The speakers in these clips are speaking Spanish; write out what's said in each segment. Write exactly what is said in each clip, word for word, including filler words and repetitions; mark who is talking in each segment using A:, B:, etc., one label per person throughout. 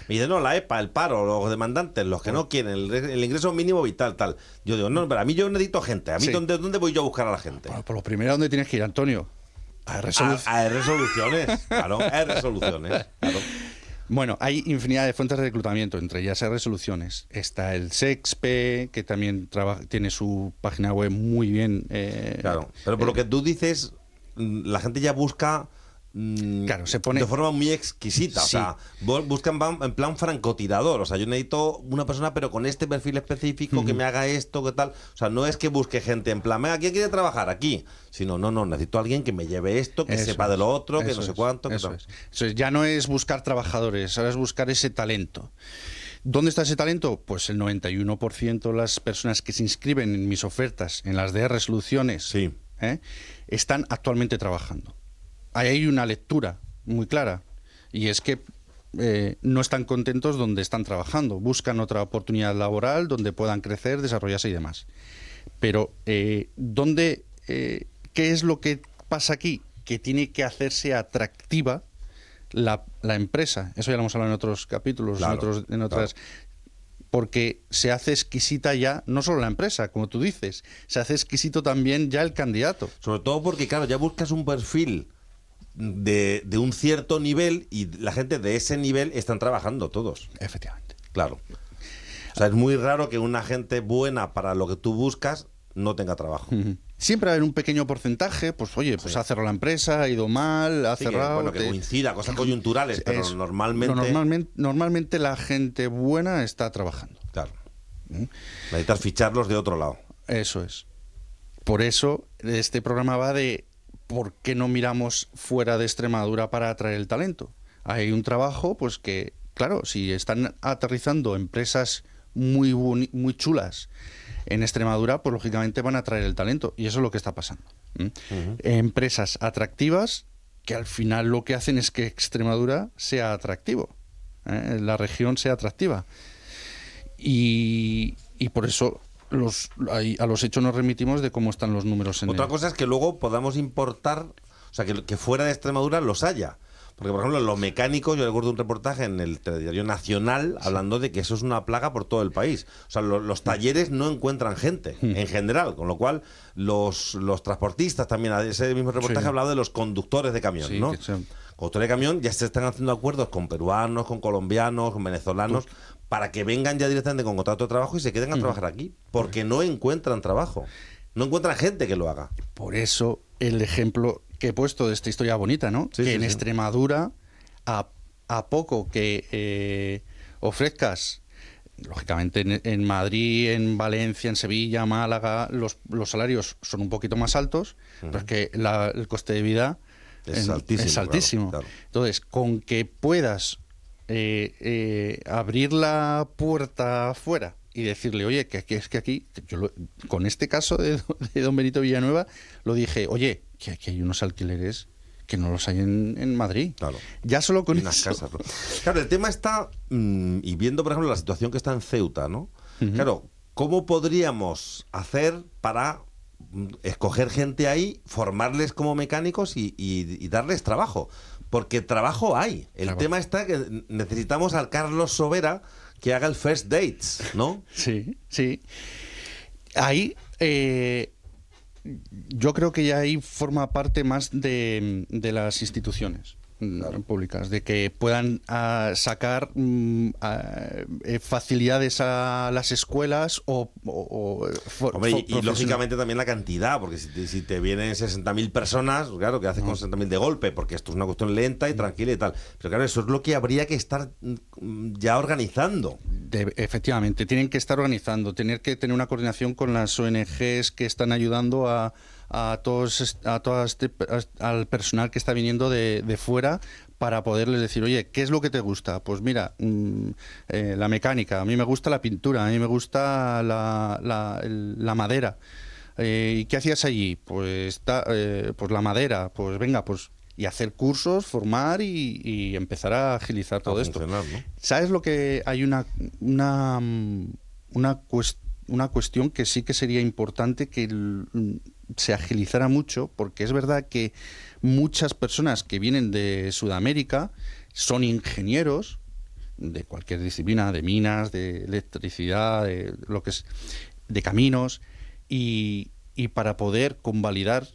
A: Me dice, no, la EPA, el paro, los demandantes, los que no quieren, el, el ingreso mínimo vital, tal. Yo digo, no, pero a mí yo necesito gente. ¿A mí sí. ¿dónde, dónde voy yo a buscar a la gente?
B: Bueno, por lo primero, ¿dónde tienes que ir, Antonio?
A: A, resolu a, a resoluciones. Claro, a resoluciones. Claro.
B: Bueno, hay infinidad de fuentes de reclutamiento, entre ellas hay resoluciones. Está el SEXPE, que también trabaja, tiene su página web muy bien. Eh,
A: claro, pero por eh, lo que tú dices, la gente ya busca
B: claro, se pone
A: de forma muy exquisita. Sí. O sea, buscan en plan francotirador. O sea, yo necesito una persona, pero con este perfil específico, uh-huh. que me haga esto, que tal. O sea, no es que busque gente en plan, venga, ¿quién quiere trabajar aquí? Sino, no, no, necesito a alguien que me lleve esto, que eso sepa es, de lo otro, que no sé cuánto.
B: Eso,
A: que
B: es. eso es. Ya no es buscar trabajadores, ahora es buscar ese talento. ¿Dónde está ese talento? Pues el noventa y uno por ciento de las personas que se inscriben en mis ofertas, en las de resoluciones,
A: sí.
B: ¿eh? están actualmente trabajando. Ahí hay una lectura muy clara, y es que eh, no están contentos donde están trabajando, buscan otra oportunidad laboral donde puedan crecer, desarrollarse y demás. Pero, eh, ¿dónde, eh, ¿qué es lo que pasa aquí? Que tiene que hacerse atractiva la, la empresa. Eso ya lo hemos hablado en otros capítulos, claro, en, otros, en otras... Claro. Porque se hace exquisita ya, no solo la empresa, como tú dices, se hace exquisito también ya el candidato.
A: Sobre todo porque, claro, ya buscas un perfil De, de un cierto nivel y la gente de ese nivel están trabajando todos.
B: Efectivamente.
A: Claro. O sea, es muy raro que una gente buena para lo que tú buscas no tenga trabajo.
B: Uh-huh. Siempre hay un pequeño porcentaje, pues oye, pues sí. ha cerrado la empresa, ha ido mal, ha
A: sí,
B: cerrado...
A: Que, bueno, que te... coincida, cosas coyunturales, pero es, normalmente...
B: normalmente... Normalmente la gente buena está trabajando.
A: Claro. ¿Mm? Necesitas ficharlos de otro lado.
B: Eso es. Por eso este programa va de... ¿Por qué no miramos fuera de Extremadura para atraer el talento? Hay un trabajo, pues que, claro, si están aterrizando empresas muy, muy chulas en Extremadura, pues lógicamente van a atraer el talento. Y eso es lo que está pasando. ¿Mm? Uh-huh. Empresas atractivas que al final lo que hacen es que Extremadura sea atractivo, ¿eh? La región sea atractiva. Y, y por eso... Los, a los hechos nos remitimos de cómo están los números en
A: Otra
B: el...
A: cosa es que luego podamos importar, o sea, que, que fuera de Extremadura los haya. Porque, por ejemplo, los mecánicos, yo recuerdo un reportaje en el Telediario Nacional hablando de que eso es una plaga por todo el país. O sea, lo, los talleres no encuentran gente, en general, con lo cual los, los transportistas también, ese mismo reportaje
B: sí.
A: hablaba de los conductores de camión, sí, ¿no?
B: Que son...
A: Conductores de camión ya se están haciendo acuerdos con peruanos, con colombianos, con venezolanos, pues... para que vengan ya directamente con contrato de trabajo y se queden a trabajar aquí, porque no encuentran trabajo, no encuentran gente que lo haga.
B: Por eso el ejemplo que he puesto de esta historia bonita, ¿no?
A: Sí,
B: que
A: sí,
B: en
A: sí.
B: Extremadura, a, a poco que eh, ofrezcas, lógicamente en, en Madrid, en Valencia, en Sevilla, Málaga, los, los salarios son un poquito más altos, uh-huh. pero es que la, el coste de vida
A: es
B: es
A: altísimo.
B: Es altísimo.
A: Claro, claro.
B: Entonces, con que puedas eh, eh, abrir la puerta afuera y decirle, oye, que, que es que aquí, yo lo, con este caso de, de don Benito Villanueva, lo dije, oye, que aquí hay unos alquileres que no los hay en, en Madrid.
A: Claro.
B: Ya solo con
A: unas
B: eso.
A: Casas, ¿no? Claro, el tema está, mmm, y viendo, por ejemplo, la situación que está en Ceuta, ¿no? Uh-huh. Claro, ¿cómo podríamos hacer para escoger gente ahí, formarles como mecánicos y, y, y darles trabajo? Porque trabajo hay. El trabajo. Tema está que necesitamos al Carlos Sobera que haga el first dates, ¿no?
B: Sí, sí. Ahí... Eh... Yo creo que ya ahí forma parte más de, de las instituciones claro. públicas, de que puedan uh, sacar um, uh, facilidades a las escuelas o... o, o for,
A: Hombre,
B: for,
A: y, y lógicamente también la cantidad, porque si te, si te vienen sesenta mil personas, claro, ¿qué haces con sesenta mil de golpe? Porque esto es una cuestión lenta y tranquila y tal. Pero claro, eso es lo que habría que estar ya organizando.
B: De, efectivamente, tienen que estar organizando, tener que tener una coordinación con las O N Ges que están ayudando a, a todos, a todas, al personal que está viniendo de, de fuera para poderles decir, oye, ¿qué es lo que te gusta? Pues mira, mmm, eh, la mecánica, a mí me gusta la pintura, a mí me gusta la, la, el, la madera. Eh, ¿Y qué hacías allí? Pues, ta, eh, pues la madera, pues venga, pues... y hacer cursos, formar y, y empezar a agilizar todo
A: a
B: esto.
A: ¿no?
B: ¿Sabes lo que hay una una una, cuest, una cuestión que sí que sería importante que el, se agilizara mucho? Porque es verdad que muchas personas que vienen de Sudamérica son ingenieros de cualquier disciplina, de minas, de electricidad, de lo que es, de caminos, y, y para poder convalidar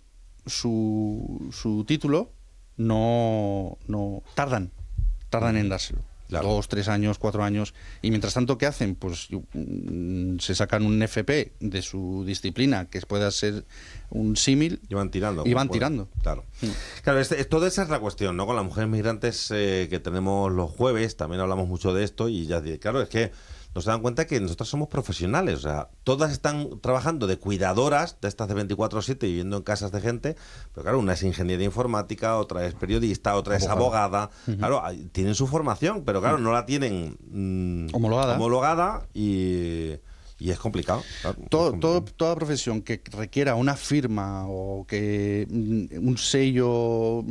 B: su, su título no, no tardan, tardan en dárselo. Claro. Dos, tres años, cuatro años. Y mientras tanto, ¿qué hacen? Pues mm, se sacan un F P de su disciplina, que pueda ser un símil.
A: Y van tirando.
B: Y van tirando.
A: Claro. Mm. Claro, este, toda esa es la cuestión, ¿no? Con las mujeres migrantes eh, que tenemos los jueves, también hablamos mucho de esto. Y ya, claro, es que nos dan cuenta que nosotros somos profesionales. O sea, todas están trabajando de cuidadoras, de estas de veinticuatro siete, viviendo en casas de gente. Pero claro, una es ingeniera informática, otra es periodista, otra es abogada. Uh-huh. Claro, tienen su formación, pero claro, no la tienen mmm,
B: homologada.
A: homologada y, y es complicado. Claro,
B: todo,
A: es complicado.
B: Todo, toda profesión que requiera una firma o que un sello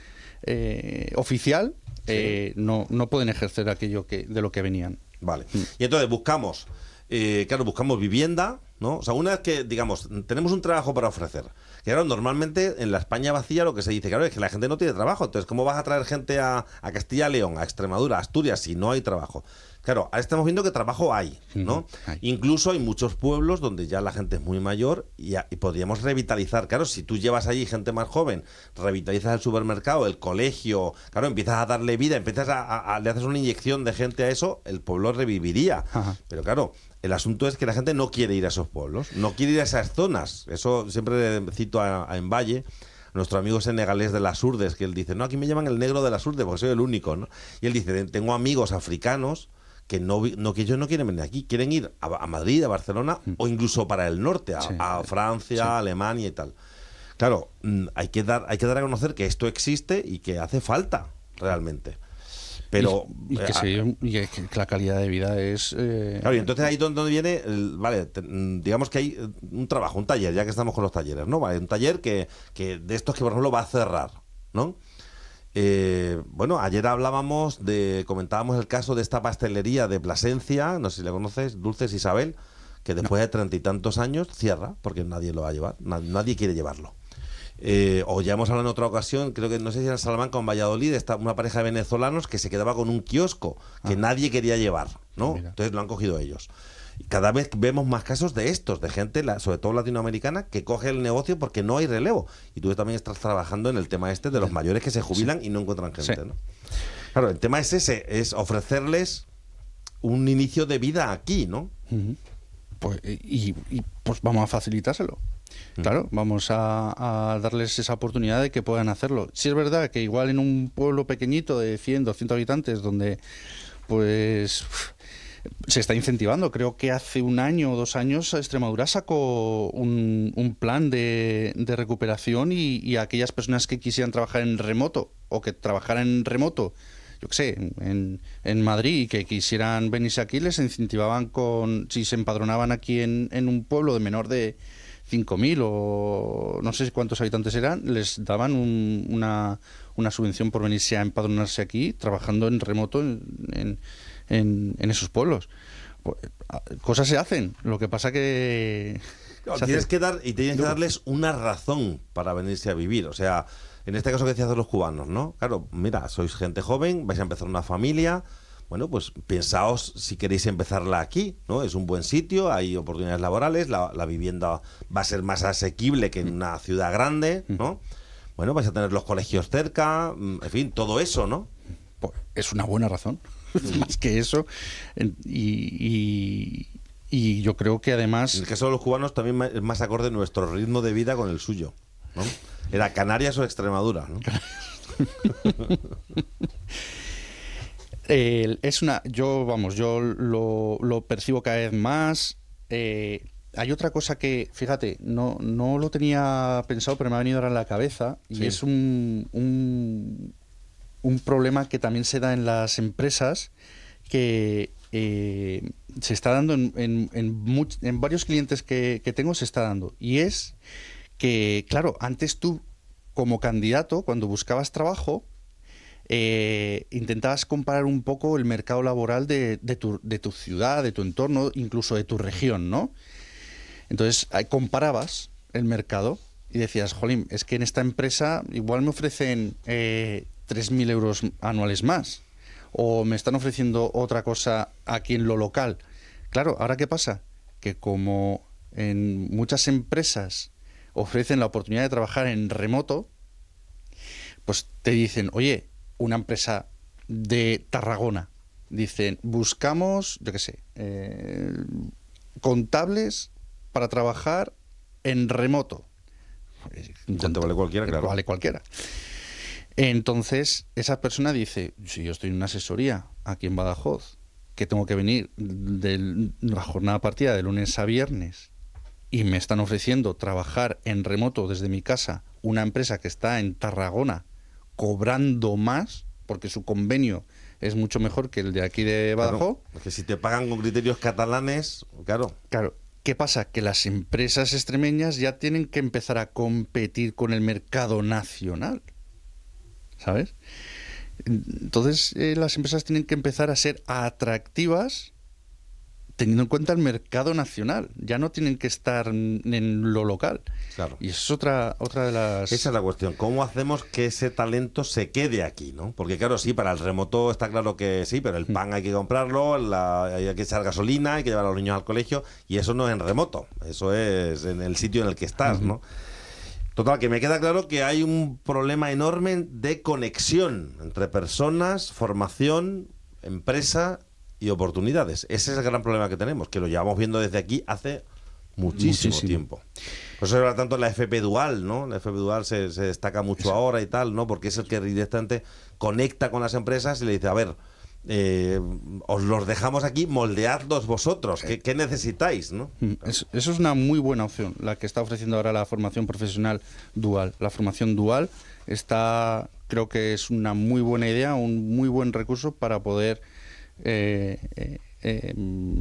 B: eh, oficial, sí. eh, no, no pueden ejercer aquello que, de lo que venían.
A: Vale. Y entonces buscamos, eh, claro, buscamos vivienda, ¿no? O sea, una vez que, digamos, tenemos un trabajo para ofrecer. Que claro, normalmente en la España vacía lo que se dice, claro, es que la gente no tiene trabajo. Entonces, ¿cómo vas a traer gente a, a Castilla y León, a Extremadura, a Asturias, si no hay trabajo? Claro, ahora estamos viendo que trabajo hay, ¿no? Hay. Incluso hay muchos pueblos donde ya la gente es muy mayor y, y podríamos revitalizar. Claro, si tú llevas allí gente más joven, revitalizas el supermercado, el colegio, claro, empiezas a darle vida, empiezas a, a, a le haces una inyección de gente a eso, el pueblo reviviría. Ajá. Pero claro, el asunto es que la gente no quiere ir a esos pueblos, no quiere ir a esas zonas. Eso siempre cito a, a Envalle, nuestro amigo senegalés de las Urdes, que él dice, no, aquí me llaman el negro de las Urdes porque soy el único, ¿no? Y él dice, tengo amigos africanos que no, no que ellos no quieren venir aquí, quieren ir a, a Madrid, a Barcelona, mm. o incluso para el norte, a, sí. a Francia, sí. a Alemania y tal. Claro, hay que dar, hay que dar a conocer que esto existe y que hace falta realmente. Pero
B: y, y, que, se, y que la calidad de vida es eh...
A: claro, y entonces ahí donde viene el, vale, te, digamos que hay un trabajo, un taller, ya que estamos con los talleres, ¿no? Vale, un taller que, que de estos que por ejemplo va a cerrar, ¿no? Eh, bueno, ayer hablábamos de, comentábamos el caso de esta pastelería de Plasencia, no sé si la conoces, Dulces Isabel, que después no. de treinta y tantos años cierra porque nadie lo va a llevar, nadie, nadie quiere llevarlo. Eh, o ya hemos hablado en otra ocasión, creo que no sé si era en Salamanca o en Valladolid, está una pareja de venezolanos que se quedaba con un kiosco que ah. nadie quería llevar, ¿no? Mira. Entonces lo han cogido ellos. Y cada vez vemos más casos de estos, de gente, sobre todo latinoamericana, que coge el negocio porque no hay relevo. Y tú también estás trabajando en el tema este de los mayores que se jubilan sí. y no encuentran gente, sí. ¿no? Claro, el tema es ese, es ofrecerles un inicio de vida aquí, ¿no?
B: Uh-huh. Pues, y, y pues vamos a facilitárselo. Claro, vamos a, a darles esa oportunidad de que puedan hacerlo. Sí es verdad que igual en un pueblo pequeñito de cien, doscientos habitantes, donde pues se está incentivando. Creo que hace un año o dos años Extremadura sacó un, un plan de, de recuperación y, y aquellas personas que quisieran trabajar en remoto o que trabajaran en remoto, yo qué sé, en, en Madrid y que quisieran venirse aquí, les incentivaban con, si se empadronaban aquí en, en un pueblo de menor de cinco mil o no sé cuántos habitantes eran, les daban un, una, una subvención por venirse a empadronarse aquí trabajando en remoto en, en, en, en esos pueblos. Pues, cosas se hacen, lo que pasa que...
A: No, tienes que dar y tienes que darles una razón para venirse a vivir, o sea, en este caso que decías de los cubanos, ¿no? Claro, mira, sois gente joven, vais a empezar una familia. Bueno, pues pensaos si queréis empezarla aquí, ¿no? Es un buen sitio, hay oportunidades laborales, la, la vivienda va a ser más asequible que en una ciudad grande, ¿no? Bueno, vais a tener los colegios cerca, en fin, todo eso, ¿no?
B: Pues es una buena razón, más que eso. Y, y, y yo creo que además...
A: En el caso de los cubanos también es más acorde nuestro ritmo de vida con el suyo, ¿no? Era Canarias o Extremadura, ¿no?
B: Eh, es una, yo vamos, yo lo, lo percibo cada vez más. Eh, hay otra cosa que, fíjate, no, no lo tenía pensado, pero me ha venido ahora a la cabeza y sí. es un, un, un problema que también se da en las empresas que eh, se está dando en, en, en, much, en varios clientes que, que tengo, se está dando. Y es que, claro, antes tú como candidato, cuando buscabas trabajo, Eh, intentabas comparar un poco el mercado laboral de, de, tu, de tu ciudad, de tu entorno, incluso de tu región, ¿no? Entonces, ahí comparabas el mercado y decías, jolín, es que en esta empresa igual me ofrecen eh, tres mil euros anuales más, o me están ofreciendo otra cosa aquí en lo local. Claro, ¿ahora qué pasa? Que como en muchas empresas ofrecen la oportunidad de trabajar en remoto, pues te dicen, oye, una empresa de Tarragona, dicen, buscamos, yo qué sé, eh, contables para trabajar en remoto.
A: ¿Cuánto vale cualquiera? Claro.
B: Vale cualquiera. Entonces, esa persona dice, si yo estoy en una asesoría aquí en Badajoz, que tengo que venir de la jornada partida de lunes a viernes y me están ofreciendo trabajar en remoto desde mi casa, una empresa que está en Tarragona cobrando más, porque su convenio es mucho mejor que el de aquí de Badajoz.
A: Claro, es que si te pagan con criterios catalanes, claro.
B: Claro. ¿Qué pasa? Que las empresas extremeñas ya tienen que empezar a competir con el mercado nacional, ¿sabes? Entonces eh, las empresas tienen que empezar a ser atractivas teniendo en cuenta el mercado nacional. Ya no tienen que estar en lo local.
A: Claro.
B: Y eso es otra, otra de las...
A: Esa es la cuestión. ¿Cómo hacemos que ese talento se quede aquí, ¿no? Porque claro, sí, para el remoto está claro que sí, pero el pan hay que comprarlo, la, hay que echar gasolina, hay que llevar a los niños al colegio, y eso no es en remoto, eso es en el sitio en el que estás, ¿no? Total, que me queda claro que hay un problema enorme de conexión entre personas, formación, empresa y oportunidades. Ese es el gran problema que tenemos, que lo llevamos viendo desde aquí hace muchísimo, muchísimo. tiempo. Por eso habla tanto de la F P dual, ¿no? La F P dual se, se destaca mucho sí. ahora y tal, ¿no? Porque es el que directamente conecta con las empresas y le dice, a ver, eh, os los dejamos aquí, moldeadlos vosotros, ¿qué, qué necesitáis, ¿no?
B: Eso, eso es una muy buena opción, la que está ofreciendo ahora la formación profesional dual. La formación dual está, creo que es una muy buena idea, un muy buen recurso para poder eh, eh, eh,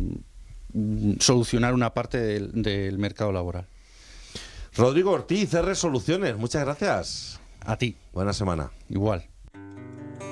B: solucionar una parte del, del mercado laboral.
A: Rodrigo Ortiz, R Soluciones, muchas gracias.
B: A ti.
A: Buena semana.
B: Igual.